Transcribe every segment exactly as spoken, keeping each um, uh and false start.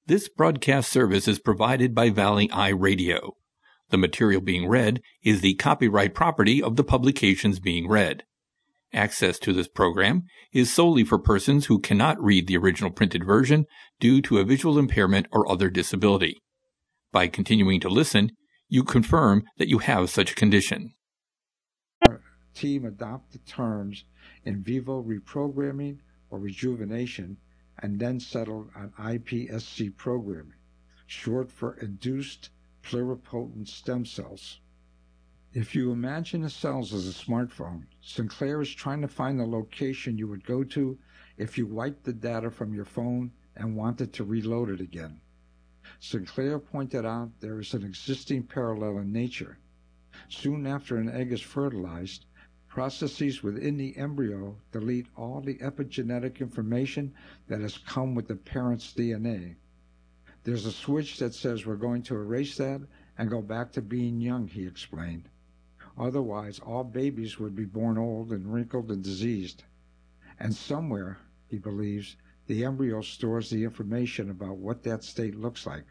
This broadcast service is provided by Valley Eye Radio. The material being read is the copyright property of the publications being read. Access to this program is solely for persons who cannot read the original printed version due to a visual impairment or other disability. By continuing to listen, you confirm that you have such a condition. Our team adopted terms in vivo reprogramming or rejuvenation and then settled on I P S C programming, short for induced pluripotent stem cells. If you imagine the cells as a smartphone, Sinclair is trying to find the location you would go to if you wiped the data from your phone and wanted to reload it again. Sinclair pointed out there is an existing parallel in nature. Soon after an egg is fertilized, processes within the embryo delete all the epigenetic information that has come with the parent's D N A. There's a switch that says we're going to erase that and go back to being young, he explained. Otherwise, all babies would be born old and wrinkled and diseased. And somewhere, he believes, the embryo stores the information about what that state looks like.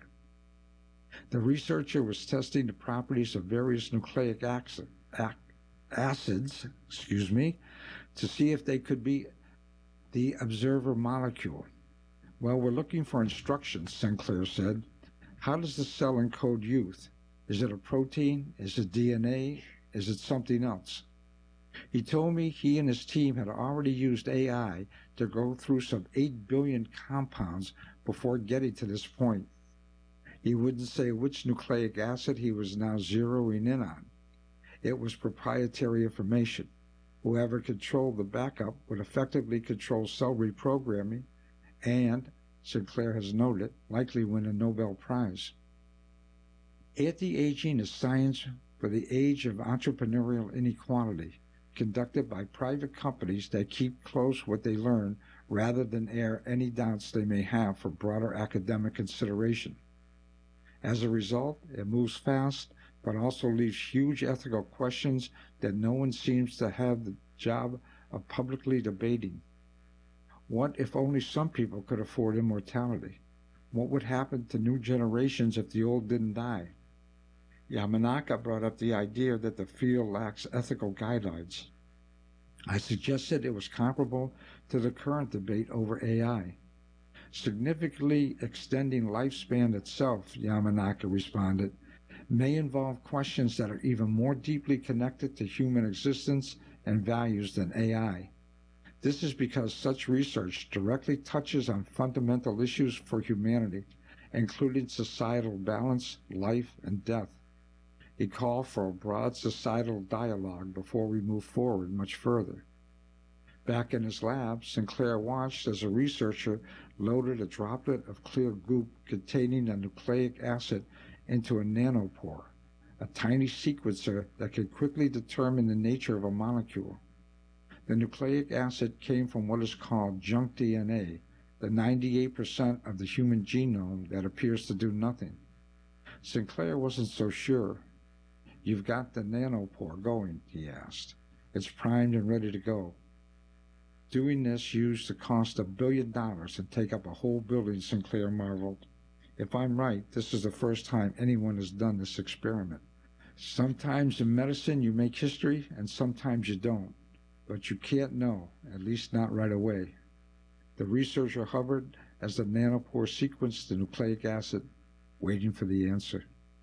The researcher was testing the properties of various nucleic acid, ac acids excuse me, to see if they could be the observer molecule. Well, we're looking for instructions, Sinclair said. How does the cell encode youth? Is it a protein? Is it D N A? Is it something else? He told me he and his team had already used A I to go through some eight billion compounds before getting to this point. He wouldn't say which nucleic acid he was now zeroing in on. It was proprietary information. Whoever controlled the backup would effectively control cell reprogramming and, Sinclair has noted, likely win a Nobel Prize. Anti-aging is science for the age of entrepreneurial inequality, conducted by private companies that keep close what they learn rather than air any doubts they may have for broader academic consideration. As a result, it moves fast, but also leaves huge ethical questions that no one seems to have the job of publicly debating. What if only some people could afford immortality? What would happen to new generations if the old didn't die? Yamanaka brought up the idea that the field lacks ethical guidelines. I suggested it was comparable to the current debate over A I. Significantly extending lifespan itself, Yamanaka responded, may involve questions that are even more deeply connected to human existence and values than A I. This is because such research directly touches on fundamental issues for humanity, including societal balance, life, and death. He called for a broad societal dialogue before we move forward much further. Back in his lab, Sinclair watched as a researcher loaded a droplet of clear goop containing a nucleic acid into a nanopore, a tiny sequencer that could quickly determine the nature of a molecule. The nucleic acid came from what is called junk D N A, the ninety-eight percent of the human genome that appears to do nothing. Sinclair wasn't so sure. You've got the nanopore going, he asked. It's primed and ready to go. Doing this used to cost a billion dollars and take up a whole building, Sinclair marveled. If I'm right, this is the first time anyone has done this experiment. Sometimes in medicine you make history and sometimes you don't, but you can't know, at least not right away. The researcher hovered as the nanopore sequenced the nucleic acid, waiting for the answer.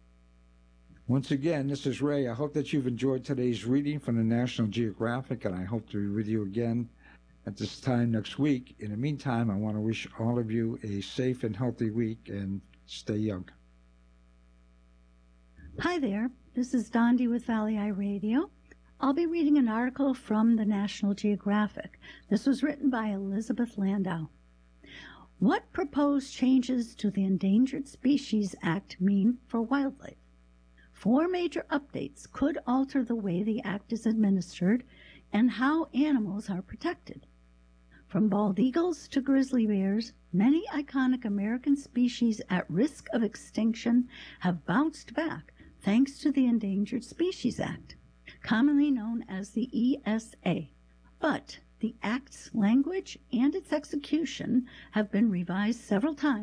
Once again, this is Ray. I hope that you've enjoyed today's reading from the National Geographic, and I hope to be with you again at this time next week. In the meantime, I want to wish all of you a safe and healthy week, and stay young. Hi there, this is Dondi with Valley Eye Radio. I'll be reading an article from the National Geographic. This was written by Elizabeth Landau. What proposed changes to the Endangered Species Act mean for wildlife? Four major updates could alter the way the act is administered and how animals are protected. From bald eagles to grizzly bears, many iconic American species at risk of extinction have bounced back thanks to the Endangered Species Act, commonly known as the E S A. But the Act's language and its execution have been revised several times